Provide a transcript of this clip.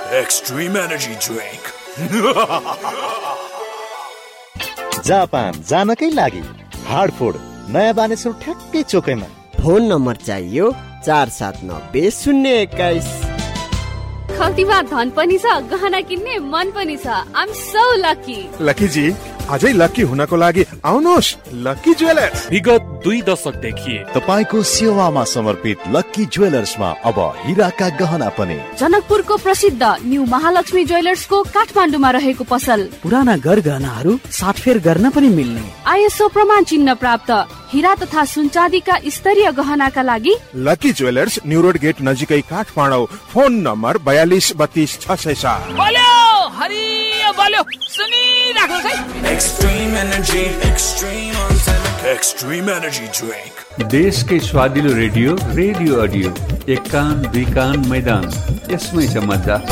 Extreme Energy Drink. Japan जानकै लागि हार्डफोर्ड नयाँ बानेश्वर ठ्याक्कै चोकैमा। फोन नम्बर चाहियो 479021। खल्तीमा धन पनि छ, गहना किन्ने मन पनि छ। आइ एम सो लकी। लकी जी, अझै लकी हुनको लागि आउनुहोस् लकी ज्वेलर्स। विगत 2 दशकदेखि तपाईको सेवामा समर्पित लकी ज्वेलर्समा अब हीराका गहना पनि। जनकपुरको प्रसिद्ध न्यू महालक्ष्मी ज्वेलर्सको काठमाडौँमा रहेको पसल। पुराना गहनाहरू साटफेर गर्न पनि मिल्ने। आइएसओ प्रमाण चिन्ह प्राप्त हीरा तथा सुनचाँदीका स्तरीय गहनाका लागि lucky jewellers, new road get नजिकै काठमाडौँ। फोन नम्बर 4232 बोल्यो हरियो बोल्यो सुनिराख्नु है। Extreme Energy, Extreme Energy Drink. देशकै स्वादिलो रेडियो, रेडियो अडियो, एक कान दुई कान मैदान, यसमै छ मजा।